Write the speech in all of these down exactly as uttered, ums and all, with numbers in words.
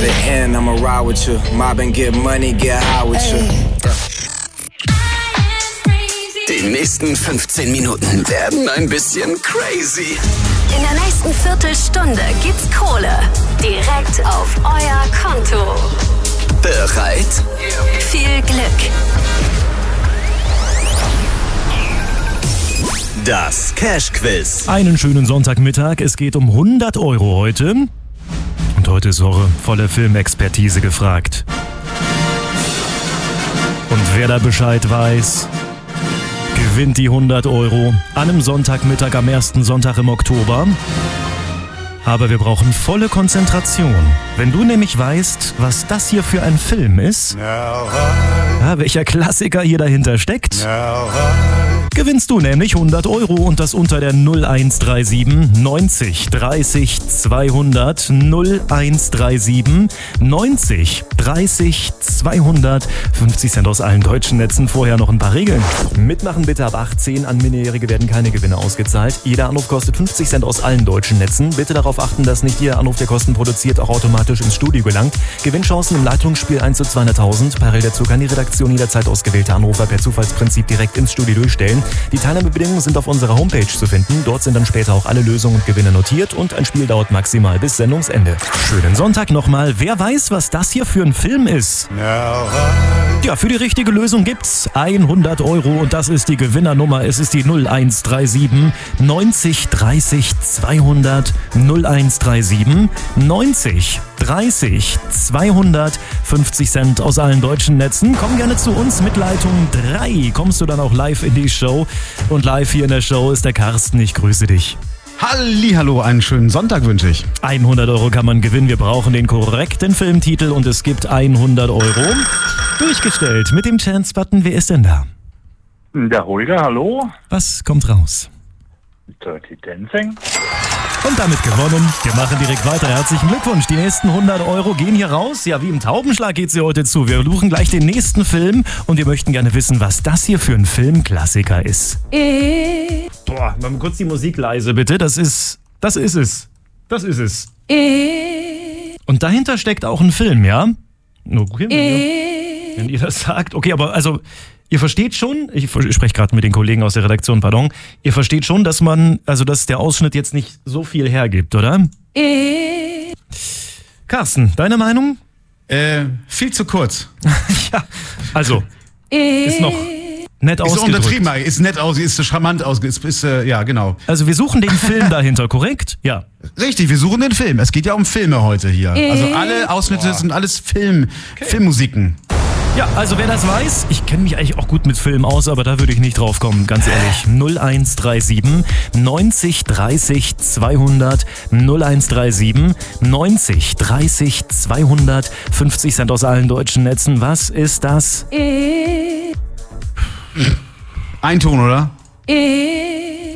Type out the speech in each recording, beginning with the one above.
the end, I'ma ride with you. Mob and get money, get high with you. Die nächsten fünfzehn Minuten werden ein bisschen crazy. In der nächsten Viertelstunde gibt's Kohle. Direkt auf euer Konto. Bereit? Viel Glück. Das Cash-Quiz. Einen schönen Sonntagmittag. Es geht um hundert Euro heute. Und heute ist eure volle Filmexpertise gefragt. Und wer da Bescheid weiß, gewinnt die hundert Euro an einem Sonntagmittag am ersten Sonntag im Oktober. Aber wir brauchen volle Konzentration. Wenn du nämlich weißt, was das hier für ein Film ist, ja, welcher Klassiker hier dahinter steckt, gewinnst du nämlich hundert Euro und das unter der null eins drei sieben neunzig dreißig zweihundert null eins drei sieben neunzig dreißig zweihundert fünfzig Cent aus allen deutschen Netzen. Vorher noch ein paar Regeln. Mitmachen bitte ab achtzehn. An Minderjährige werden keine Gewinne ausgezahlt. Jeder Anruf kostet fünfzig Cent aus allen deutschen Netzen. Bitte darauf achten, dass nicht jeder Anruf, der Kosten produziert, auch automatisch ins Studio gelangt. Gewinnchancen im Leitungsspiel eins zu zweihunderttausend. Parallel dazu kann die Redaktion jederzeit ausgewählte Anrufer per Zufallsprinzip direkt ins Studio durchstellen. Die Teilnahmebedingungen sind auf unserer Homepage zu finden. Dort sind dann später auch alle Lösungen und Gewinne notiert und ein Spiel dauert maximal bis Sendungsende. Schönen Sonntag nochmal. Wer weiß, was das hier für ein Film ist? Ja, für die richtige Lösung gibt's hundert Euro und das ist die Gewinnernummer. Es ist die null eins drei sieben neunzig dreißig zweihundert null eins drei sieben neunzig dreißig zweihundert fünfzig Cent aus allen deutschen Netzen. Komm gerne zu uns mit Leitung drei. Kommst du dann auch live in die Show. Und live hier in der Show ist der Carsten. Ich grüße dich. Hallihallo, einen schönen Sonntag wünsche ich. hundert Euro kann man gewinnen. Wir brauchen den korrekten Filmtitel und es gibt hundert Euro. Durchgestellt mit dem Chance-Button. Wer ist denn da? Der Holger, hallo. Was kommt raus? Dirty Dancing. Und damit gewonnen. Wir machen direkt weiter. Herzlichen Glückwunsch. Die nächsten hundert Euro gehen hier raus. Ja, wie im Taubenschlag geht sie heute zu. Wir suchen gleich den nächsten Film und wir möchten gerne wissen, was das hier für ein Filmklassiker ist. E- Boah, mal kurz die Musik leise, bitte. Das ist, das ist es. Das ist es. E- Und dahinter steckt auch ein Film, ja? Okay, wenn, E- ihr, wenn ihr das sagt. Okay, aber also, ihr versteht schon, ich spreche gerade mit den Kollegen aus der Redaktion, pardon, ihr versteht schon, dass man, also dass der Ausschnitt jetzt nicht so viel hergibt, oder? E- Carsten, deine Meinung? Äh, viel zu kurz. Ja, also, E- ist noch nett Ist ausgedrückt. untertrieben, ist nett aus, ist charmant aus, ist, ist äh, ja genau. Also wir suchen den Film dahinter, korrekt? Ja. Richtig, wir suchen den Film. Es geht ja um Filme heute hier. Also alle Ausschnitte Boah. sind alles Film, okay. Filmmusiken. Ja, also wer das weiß, ich kenne mich eigentlich auch gut mit Filmen aus, aber da würde ich nicht drauf kommen, ganz ehrlich. null eins drei sieben neunzig dreißig zweihundert null eins drei sieben neunzig dreißig zweihundert fünfzig Cent aus allen deutschen Netzen. Was ist das? E- Ein Ton, oder? E-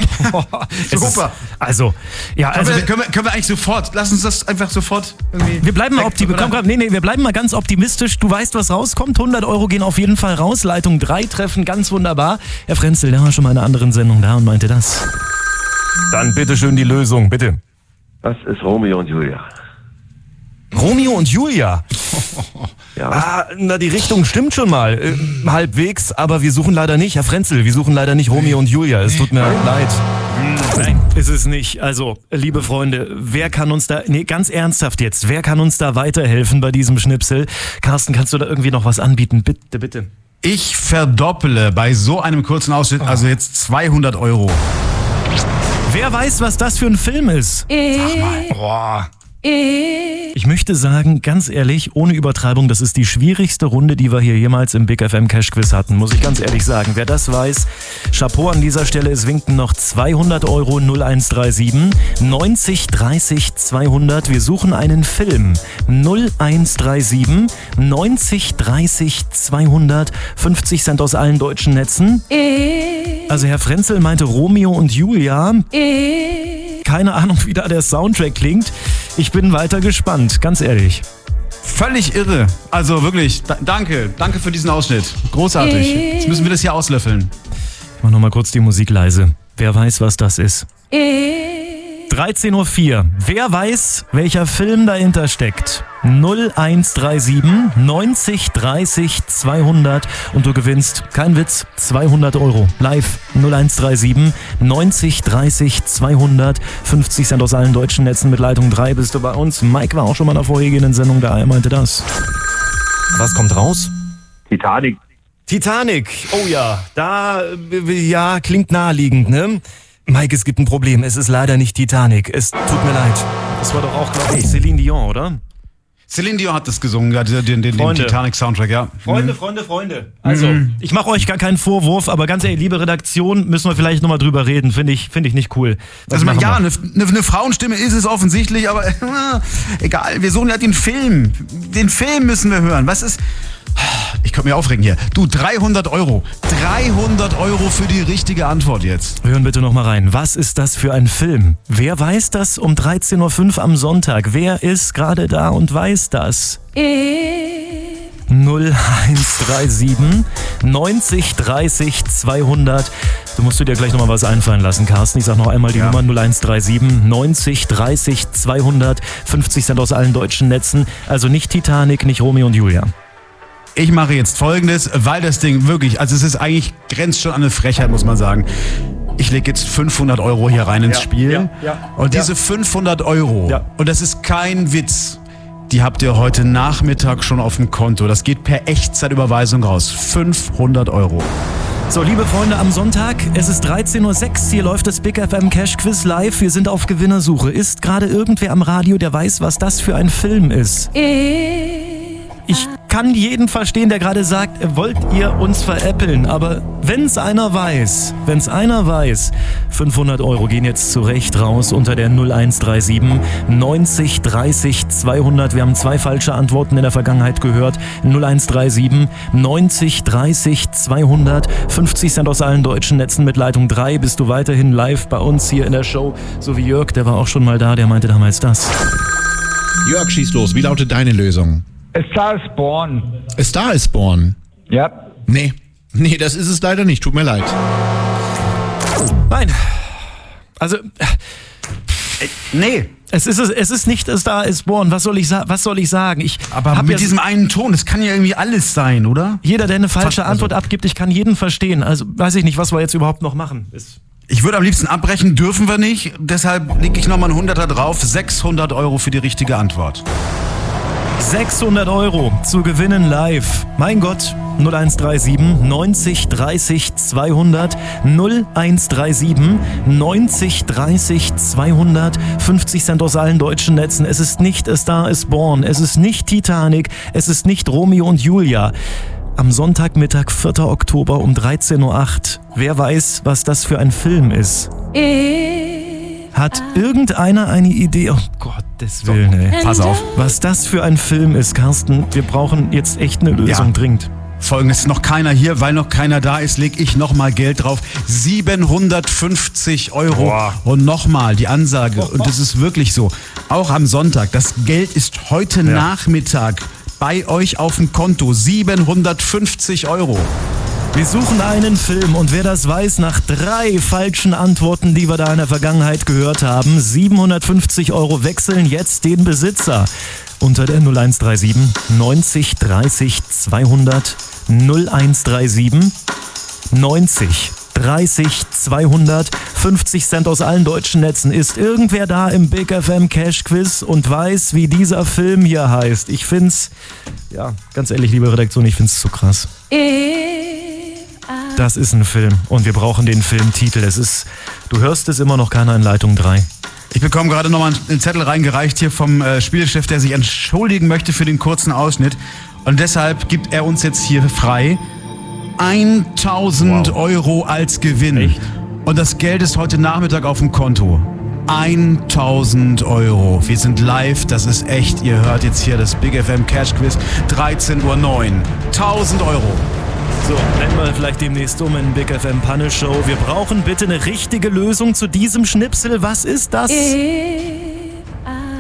Es Super. Ist, also, ja, also können, wir, können, wir, können wir eigentlich sofort, lass uns das einfach sofort irgendwie... wir bleiben mal weg, optimistisch. oder? Nee, nee, wir bleiben mal ganz optimistisch. Du weißt, was rauskommt. hundert Euro gehen auf jeden Fall raus. Leitung drei treffen, ganz wunderbar. Herr Frenzel, der war schon mal in einer anderen Sendung da und meinte das. Dann bitteschön die Lösung, bitte. Das ist Romeo und Julia. Romeo und Julia. Ja. Ah, na, die Richtung stimmt schon mal. Äh, halbwegs, aber wir suchen leider nicht. Herr Frenzel, wir suchen leider nicht Romeo und Julia. Es tut mir leid. Nein, ist es nicht. Also, liebe Freunde, wer kann uns da, nee, ganz ernsthaft jetzt, wer kann uns da weiterhelfen bei diesem Schnipsel? Carsten, kannst du da irgendwie noch was anbieten? Bitte, bitte. Ich verdopple bei so einem kurzen Ausschnitt, also jetzt zweihundert Euro. Wer weiß, was das für ein Film ist? E- Boah. E- Ich möchte sagen, ganz ehrlich, ohne Übertreibung, das ist die schwierigste Runde, die wir hier jemals im Big F M Cash Quiz hatten, muss ich ganz ehrlich sagen. Wer das weiß, Chapeau an dieser Stelle, es winken noch zweihundert Euro null eins drei sieben neunzig dreißig zweihundert. Wir suchen einen Film. null eins drei sieben neunzig dreißig zweihundert fünfzig Cent aus allen deutschen Netzen. E- Also Herr Frenzel meinte Romeo und Julia. E- Keine Ahnung, wie da der Soundtrack klingt. Ich bin weiter gespannt, ganz ehrlich. Völlig irre. Also wirklich, da, danke. Danke für diesen Ausschnitt. Großartig. Jetzt müssen wir das hier auslöffeln. Ich mach nochmal kurz die Musik leise. Wer weiß, was das ist? E- dreizehn Uhr vier. Wer weiß, welcher Film dahinter steckt? null eins drei sieben neunzig dreißig zweihundert und du gewinnst, kein Witz, zweihundert Euro. Live null eins drei sieben neunzig dreißig zweihundert. fünfzig Cent aus allen deutschen Netzen mit Leitung drei bist du bei uns. Mike war auch schon mal in der vorhergehenden Sendung da, er meinte das. Was kommt raus? Titanic. Titanic, oh ja, da, ja, klingt naheliegend, ne? Mike, es gibt ein Problem, es ist leider nicht Titanic, es tut mir leid. Das war doch auch, glaube ich, Celine Dion, oder? Celine Dion hat das gesungen, ja, den, den, den Titanic-Soundtrack, ja. Freunde, mhm. Freunde, Freunde. Also, mhm. ich mache euch gar keinen Vorwurf, aber ganz ehrlich, liebe Redaktion, müssen wir vielleicht nochmal drüber reden. Finde ich, find ich nicht cool. Was also, ja, eine, eine Frauenstimme ist es offensichtlich, aber äh, egal, wir suchen ja den Film. Den Film müssen wir hören. Was ist... Ich könnte mich aufregen hier. Du, dreihundert Euro. dreihundert Euro für die richtige Antwort jetzt. Hören bitte noch mal rein. Was ist das für ein Film? Wer weiß das um dreizehn Uhr fünf am Sonntag? Wer ist gerade da und weiß das? null eins drei sieben neunzig dreißig zweihundert. Du musst dir gleich noch mal was einfallen lassen, Carsten. Ich sag noch einmal die ja. Nummer null eins drei sieben neunzig dreißig zweihundert. fünfzig Cent aus allen deutschen Netzen. Also nicht Titanic, nicht Romeo und Julia. Ich mache jetzt Folgendes, weil das Ding wirklich, also es ist eigentlich, grenzt schon an eine Frechheit, muss man sagen. Ich lege jetzt fünfhundert Euro hier rein ins ja, Spiel. Ja, ja, und diese ja. fünfhundert Euro, ja. und das ist kein Witz, die habt ihr heute Nachmittag schon auf dem Konto. Das geht per Echtzeitüberweisung raus. fünfhundert Euro. So, liebe Freunde, am Sonntag, es ist dreizehn Uhr sechs, hier läuft das Big F M Cash Quiz live. Wir sind auf Gewinnersuche. Ist gerade irgendwer am Radio, der weiß, was das für ein Film ist? Ich kann jeden verstehen, der gerade sagt, wollt ihr uns veräppeln? Aber wenn's einer weiß, wenn's einer weiß, fünfhundert Euro gehen jetzt zurecht raus unter der null eins drei sieben neunzig dreißig zweihundert. Wir haben zwei falsche Antworten in der Vergangenheit gehört. null eins drei sieben neunzig dreißig zweihundert. fünfzig Cent aus allen deutschen Netzen mit Leitung drei. Bist du weiterhin live bei uns hier in der Show? So wie Jörg, der war auch schon mal da, der meinte damals das. Jörg, schieß los. Wie lautet deine Lösung? A Star is Born. A Star is Born? Ja. Nee, nee, das ist es leider nicht. Tut mir leid. Nein. Also, äh, nee. Es ist, es ist nicht A Star is Born. Was soll ich, was soll ich sagen? Ich Aber mit ja diesem einen Ton, das kann ja irgendwie alles sein, oder? Jeder, der eine falsche also. Antwort abgibt, ich kann jeden verstehen. Also weiß ich nicht, was wir jetzt überhaupt noch machen. Ist Ich würde am liebsten abbrechen, dürfen wir nicht. Deshalb lege ich nochmal einen Hunderter drauf. sechshundert Euro für die richtige Antwort. sechshundert Euro zu gewinnen live. Mein Gott, null eins drei sieben neunzig dreißig zweihundert. null eins drei sieben neunzig dreißig zweihundert. fünfzig Cent aus allen deutschen Netzen. Es ist nicht A Star is Born. Es ist nicht Titanic. Es ist nicht Romeo und Julia. Am Sonntagmittag, vierter Oktober um dreizehn Uhr acht. Wer weiß, was das für ein Film ist? Hat irgendeiner eine Idee? Oh Gottes Willen, ey. Pass auf. Was das für ein Film ist, Carsten. Wir brauchen jetzt echt eine Lösung ja. dringend. Folgendes, noch keiner hier, weil noch keiner da ist, leg ich nochmal Geld drauf. siebenhundertfünfzig Euro. Boah. Und nochmal die Ansage, und das ist wirklich so, auch am Sonntag, das Geld ist heute ja. Nachmittag bei euch auf dem Konto. siebenhundertfünfzig Euro. Wir suchen einen Film und wer das weiß, nach drei falschen Antworten, die wir da in der Vergangenheit gehört haben, siebenhundertfünfzig Euro wechseln jetzt den Besitzer. Unter der null eins drei sieben neunzig dreißig zweihundert. null eins drei sieben neunzig dreißig zweihundert. fünfzig Cent aus allen deutschen Netzen. Ist irgendwer da im Big F M Cash Quiz und weiß, wie dieser Film hier heißt? Ich find's, ja, ganz ehrlich, liebe Redaktion, ich find's zu krass. Das ist ein Film und wir brauchen den Filmtitel. Es ist, du hörst es immer noch, keiner in Leitung drei. Ich bekomme gerade nochmal einen Zettel reingereicht hier vom äh, Spielchef, der sich entschuldigen möchte für den kurzen Ausschnitt. Und deshalb gibt er uns jetzt hier frei tausend wow. Euro als Gewinn. Echt? Und das Geld ist heute Nachmittag auf dem Konto. tausend Euro. Wir sind live, das ist echt. Ihr hört jetzt hier das Big F M Cash Quiz, dreizehn Uhr neun. tausend Euro. So, nennen wir vielleicht demnächst um in Big F M Panne Show. Wir brauchen bitte eine richtige Lösung zu diesem Schnipsel. Was ist das?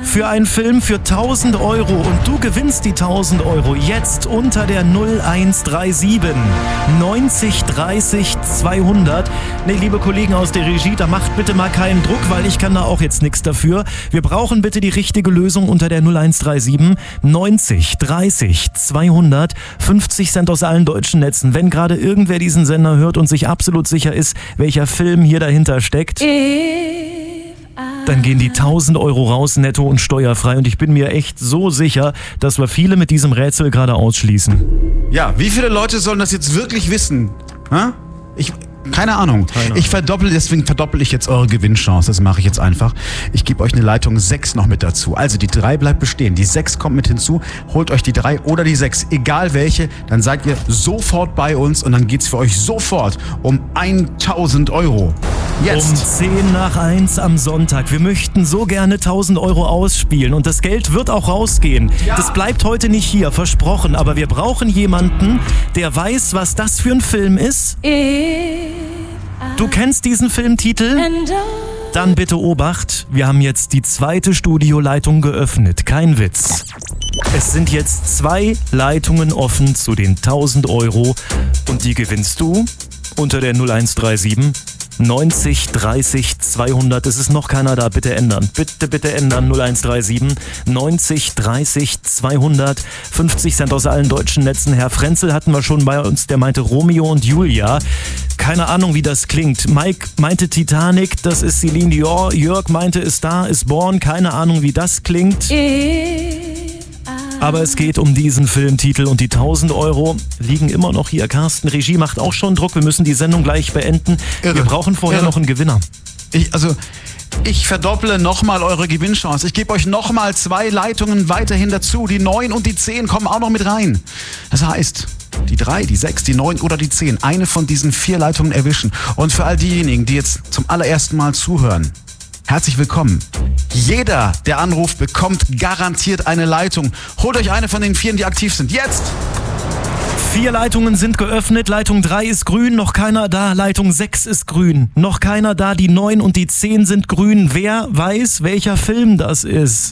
für einen Film für tausend Euro und du gewinnst die tausend Euro jetzt unter der null eins drei sieben neunzig dreißig zweihundert. Ne, liebe Kollegen aus der Regie, da macht bitte mal keinen Druck, weil ich kann da auch jetzt nichts dafür. Wir brauchen bitte die richtige Lösung unter der null eins drei sieben neunzig dreißig zweihundert. fünfzig Cent aus allen deutschen Netzen. Wenn gerade irgendwer diesen Sender hört und sich absolut sicher ist, welcher Film hier dahinter steckt, dann gehen die tausend Euro raus, netto und steuerfrei. Und ich bin mir echt so sicher, dass wir viele mit diesem Rätsel gerade ausschließen. Ja, wie viele Leute sollen das jetzt wirklich wissen? Ha? Ich... Keine Ahnung. Keine ich verdoppel, deswegen verdoppel ich jetzt eure Gewinnchance. Das mache ich jetzt einfach. Ich gebe euch eine Leitung sechs noch mit dazu. Also die drei bleibt bestehen. Die sechs kommt mit hinzu. Holt euch die drei oder die sechs, egal welche. Dann seid ihr sofort bei uns und dann geht's für euch sofort um tausend Euro. Jetzt. Um zehn nach eins am Sonntag. Wir möchten so gerne tausend Euro ausspielen und das Geld wird auch rausgehen. Ja. Das bleibt heute nicht hier, versprochen. Aber wir brauchen jemanden, der weiß, was das für ein Film ist. Du kennst diesen Filmtitel? Dann bitte Obacht, wir haben jetzt die zweite Studioleitung geöffnet. Kein Witz. Es sind jetzt zwei Leitungen offen zu den tausend Euro und die gewinnst du unter der null eins drei sieben neunzig dreißig zweihundert. Es ist noch keiner da. Bitte ändern. Bitte, bitte ändern. null eins drei sieben neunzig dreißig zweihundert. fünfzig Cent aus allen deutschen Netzen. Herr Frenzel hatten wir schon bei uns. Der meinte Romeo und Julia. Keine Ahnung, wie das klingt. Mike meinte Titanic. Das ist Celine Dion. Jörg meinte A Star is Born. Keine Ahnung, wie das klingt. Aber es geht um diesen Filmtitel und die tausend Euro liegen immer noch hier. Carsten, Regie macht auch schon Druck. Wir müssen die Sendung gleich beenden. Irre. Wir brauchen vorher Irre. noch einen Gewinner. Ich, also, ich verdopple nochmal eure Gewinnchance. Ich gebe euch nochmal zwei Leitungen weiterhin dazu. Die neun und die zehn kommen auch noch mit rein. Das heißt, die drei, die sechs, die neun oder die zehn, eine von diesen vier Leitungen erwischen. Und für all diejenigen, die jetzt zum allerersten Mal zuhören, herzlich willkommen. Jeder, der anruft, bekommt garantiert eine Leitung. Holt euch eine von den Vieren, die aktiv sind. Jetzt! Vier Leitungen sind geöffnet. Leitung drei ist grün, noch keiner da. Leitung sechs ist grün, noch keiner da. Die neun und die zehn sind grün. Wer weiß, welcher Film das ist?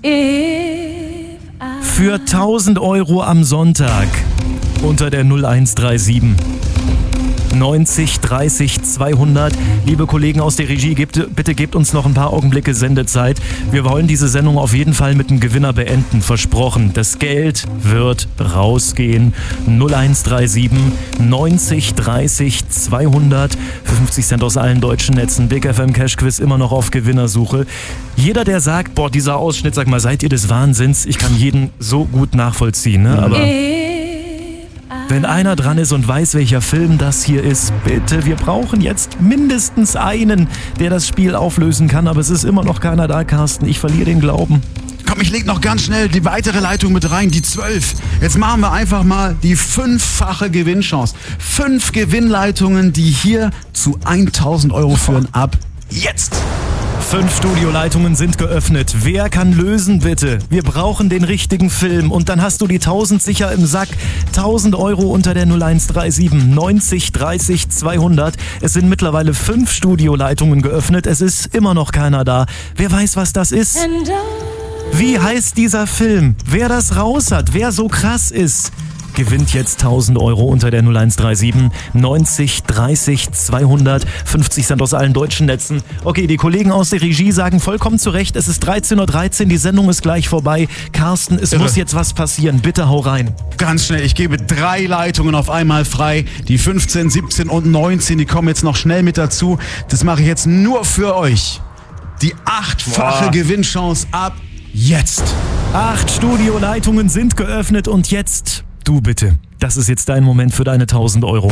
Für tausend Euro am Sonntag unter der null eins drei sieben neunzig dreißig zweihundert. Liebe Kollegen aus der Regie, gebt, bitte gebt uns noch ein paar Augenblicke Sendezeit. Wir wollen diese Sendung auf jeden Fall mit einem Gewinner beenden. Versprochen. Das Geld wird rausgehen. null eins drei sieben neunzig dreißig zweihundert. fünfzig Cent aus allen deutschen Netzen. Big F M Cash Quiz immer noch auf Gewinnersuche. Jeder, der sagt, boah, dieser Ausschnitt, sag mal, seid ihr des Wahnsinns? Ich kann jeden so gut nachvollziehen, ne? Aber wenn einer dran ist und weiß, welcher Film das hier ist, bitte, wir brauchen jetzt mindestens einen, der das Spiel auflösen kann, aber es ist immer noch keiner da, Carsten. Ich verliere den Glauben. Komm, ich leg noch ganz schnell die weitere Leitung mit rein, die zwölf. Jetzt machen wir einfach mal die fünffache Gewinnchance. Fünf Gewinnleitungen, die hier zu tausend Euro führen, ab jetzt. Fünf Studioleitungen sind geöffnet. Wer kann lösen, bitte? Wir brauchen den richtigen Film. Und dann hast du die tausend sicher im Sack. tausend Euro unter der null eins drei sieben neunzig dreißig zweihundert. Es sind mittlerweile fünf Studioleitungen geöffnet. Es ist immer noch keiner da. Wer weiß, was das ist? Wie heißt dieser Film? Wer das raus hat, wer so krass ist, gewinnt jetzt tausend Euro unter der null eins drei sieben neunzig dreißig zweihundert. fünfzig Cent aus allen deutschen Netzen. Okay, die Kollegen aus der Regie sagen vollkommen zu Recht, es ist dreizehn Uhr dreizehn, die Sendung ist gleich vorbei. Carsten, es Irre. muss jetzt was passieren. Bitte hau rein. Ganz schnell, ich gebe drei Leitungen auf einmal frei. Die fünfzehn, siebzehn und neunzehn, die kommen jetzt noch schnell mit dazu. Das mache ich jetzt nur für euch. Die achtfache Boah. Gewinnchance ab jetzt. Acht Studioleitungen sind geöffnet und jetzt du bitte. Das ist jetzt dein Moment für deine tausend Euro.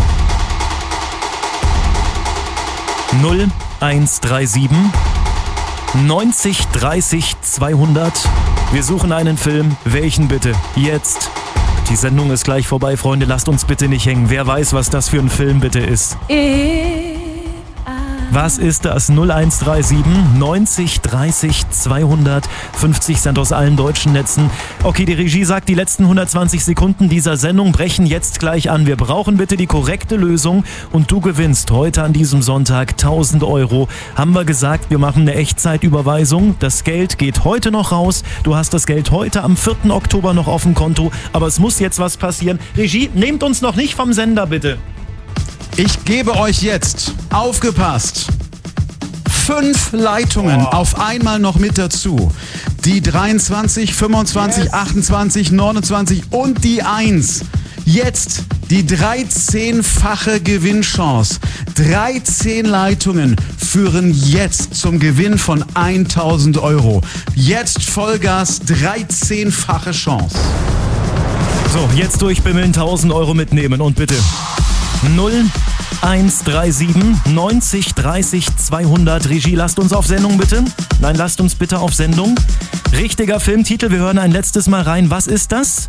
null eins drei sieben neunzig dreißig zweihundert. Wir suchen einen Film. Welchen bitte? Jetzt. Die Sendung ist gleich vorbei, Freunde. Lasst uns bitte nicht hängen. Wer weiß, was das für ein Film bitte ist? Was ist das? null eins drei sieben neunzig dreißig zweihundert, fünfzig Cent aus allen deutschen Netzen. Okay, die Regie sagt, die letzten hundertzwanzig Sekunden dieser Sendung brechen jetzt gleich an. Wir brauchen bitte die korrekte Lösung und du gewinnst heute an diesem Sonntag tausend Euro. Haben wir gesagt, wir machen eine Echtzeitüberweisung. Das Geld geht heute noch raus. Du hast das Geld heute am vierten Oktober noch auf dem Konto, aber es muss jetzt was passieren. Regie, nehmt uns noch nicht vom Sender, bitte. Ich gebe euch jetzt, aufgepasst, fünf Leitungen oh. auf einmal noch mit dazu. Die dreiundzwanzig, fünfundzwanzig, yes. achtundzwanzig, neunundzwanzig und die eins. Jetzt die dreizehnfache Gewinnchance. dreizehn Leitungen führen jetzt zum Gewinn von tausend Euro. Jetzt Vollgas, dreizehnfache Chance. So, jetzt durchbimmeln, tausend Euro mitnehmen und bitte null eins drei sieben neunzig dreißig zweihundert. Regie, lasst uns auf Sendung bitte. Nein, lasst uns bitte auf Sendung. Richtiger Filmtitel, wir hören ein letztes Mal rein. Was ist das?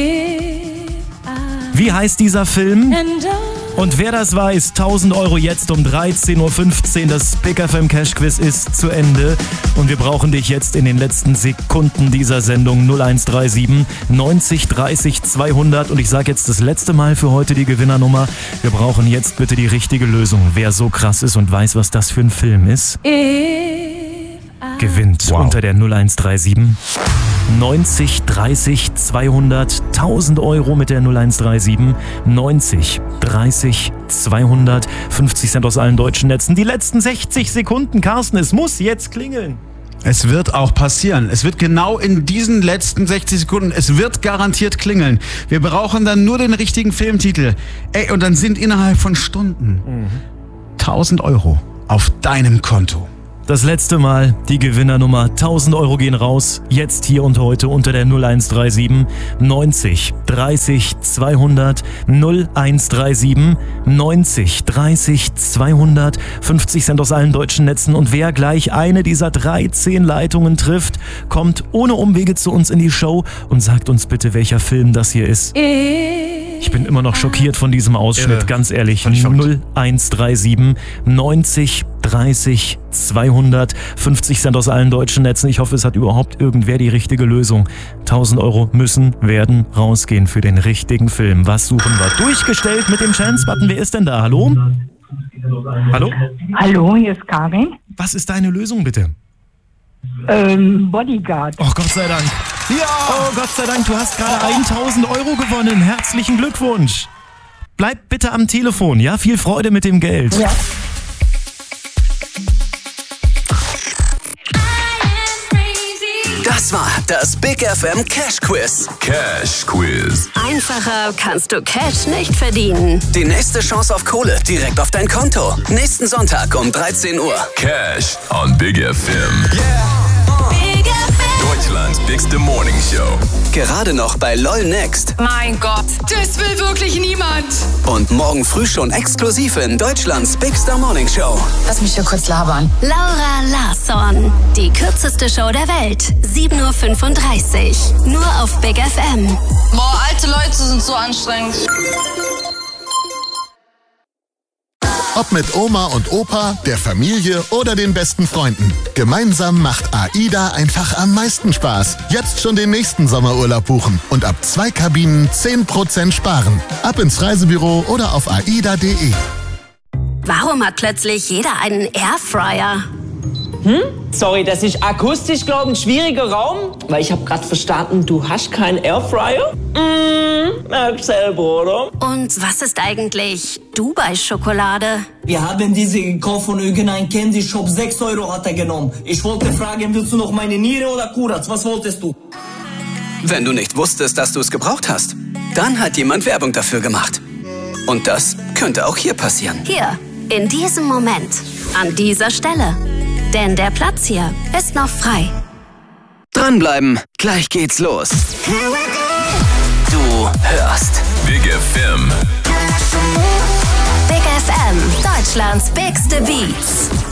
Wie heißt dieser Film? Und wer das weiß, tausend Euro jetzt um dreizehn Uhr fünfzehn. Das Big F M Cash Quiz ist zu Ende. Und wir brauchen dich jetzt in den letzten Sekunden dieser Sendung. null eins drei sieben neunzig dreißig zweihundert. Und ich sage jetzt das letzte Mal für heute die Gewinnernummer. Wir brauchen jetzt bitte die richtige Lösung. Wer so krass ist und weiß, was das für ein Film ist, gewinnt wow. unter der null eins drei sieben neunzig dreißig zweihundert. tausend Euro mit der null eins drei sieben neunzig dreißig zweihundert. fünfzig Cent aus allen deutschen Netzen. Die letzten sechzig Sekunden, Carsten, es muss jetzt klingeln. Es wird auch passieren. Es wird genau in diesen letzten sechzig Sekunden, es wird garantiert klingeln. Wir brauchen dann nur den richtigen Filmtitel. Ey, und dann sind innerhalb von Stunden mhm. tausend Euro auf deinem Konto. Das letzte Mal die Gewinnernummer. tausend Euro gehen raus. Jetzt, hier und heute unter der null eins drei sieben neunzig dreißig zweihundert. null eins drei sieben neunzig dreißig zweihundert. fünfzig Cent aus allen deutschen Netzen. Und wer gleich eine dieser dreizehn Leitungen trifft, kommt ohne Umwege zu uns in die Show und sagt uns bitte, welcher Film das hier ist. Ich bin immer noch schockiert von diesem Ausschnitt, Irre. ganz ehrlich. null eins drei sieben neunzig dreißig zweihundert. fünfzig Cent aus allen deutschen Netzen. Ich hoffe, es hat überhaupt irgendwer die richtige Lösung. tausend Euro müssen, werden rausgehen für den richtigen Film. Was suchen wir? Durchgestellt mit dem Chance-Button. Wer ist denn da? Hallo? Hallo? Hallo, hier ist Karin. Was ist deine Lösung, bitte? Ähm, Bodyguard. Oh, Gott sei Dank. Ja! Oh, Gott sei Dank, du hast gerade tausend Euro gewonnen. Herzlichen Glückwunsch. Bleib bitte am Telefon, ja? Viel Freude mit dem Geld. Ja. Das war das Big F M Cash Quiz. Cash Quiz. Einfacher kannst du Cash nicht verdienen. Die nächste Chance auf Kohle direkt auf dein Konto. Nächsten Sonntag um dreizehn Uhr. Cash on Big F M. Yeah. Big F M. Deutschlands bigste Morning Show. Gerade noch bei LOL Next. Mein Gott, das will wirklich niemand. Und morgen früh schon exklusiv in Deutschlands Bigster Morning Show. Lass mich hier kurz labern. Laura Larsson. Die kürzeste Show der Welt. sieben Uhr fünfunddreißig. Nur auf Big F M. Boah, alte Leute sind so anstrengend. Ob mit Oma und Opa, der Familie oder den besten Freunden. Gemeinsam macht AIDA einfach am meisten Spaß. Jetzt schon den nächsten Sommerurlaub buchen und ab zwei Kabinen zehn Prozent sparen. Ab ins Reisebüro oder auf aida punkt de. Warum hat plötzlich jeder einen Airfryer? Hm? Sorry, das ist akustisch, glaube ich, ein schwieriger Raum. Weil ich habe gerade verstanden, du hast keinen Airfryer? Mmh, merk selber, oder? Und was ist eigentlich Dubai-Schokolade? Wir haben diese gekauft von irgendeinem Candy-Shop. sechs Euro hat er genommen. Ich wollte fragen, willst du noch meine Niere oder Kuratz? Was wolltest du? Wenn du nicht wusstest, dass du es gebraucht hast, dann hat jemand Werbung dafür gemacht. Und das könnte auch hier passieren. Hier, in diesem Moment, an dieser Stelle. Denn der Platz hier ist noch frei. Dranbleiben, gleich geht's los. Du hörst Big F M. Big F M, Deutschlands bigste Beats.